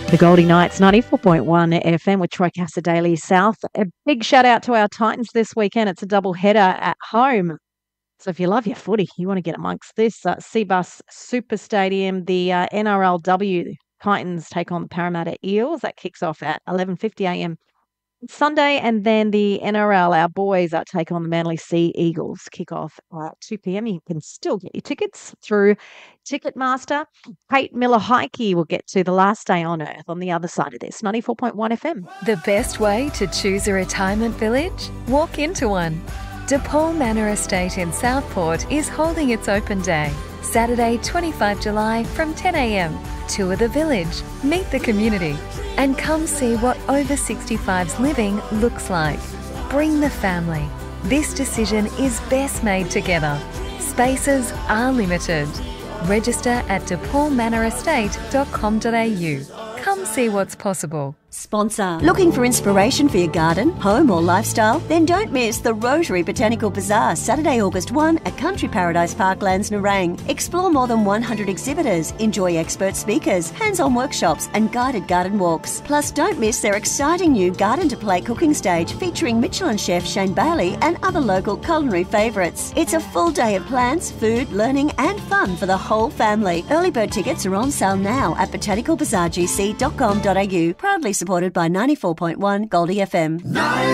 The Goldie Knights, 94.1 FM with Troy Cassar-Daly South. A big shout out to our Titans this weekend. It's a double header at home. So if you love your footy, you want to get amongst this. Cbus Super Stadium, the NRLW Titans take on the Parramatta Eels. That kicks off at 11:50am Sunday, and then the NRL, our boys, take on the Manly Sea Eagles. Kick off at 2pm. You can still get your tickets through Ticketmaster. Kate Miller-Heidke will get to the last day on Earth on the other side of this. 94.1 FM. The best way to choose a retirement village? Walk into one. DePaul Manor Estate in Southport is holding its open day, Saturday 25 July from 10am. Tour the village, meet the community, and come see what over 65s living looks like. Bring the family. This decision is best made together. Spaces are limited. Register at depaulmanorestate.com.au. Come see what's possible. Sponsor. Looking for inspiration for your garden, home or lifestyle? Then don't miss the Rotary Botanical Bazaar, Saturday, August 1 at Country Paradise Parklands, Nerang. Explore more than 100 exhibitors, enjoy expert speakers, hands-on workshops and guided garden walks. Plus, don't miss their exciting new Garden to Plate cooking stage featuring Michelin chef Shane Bailey and other local culinary favourites. It's a full day of plants, food, learning and fun for the whole family. Early bird tickets are on sale now at botanicalbazaargc.com.au. Proudly supported by 94.1 Goldie FM.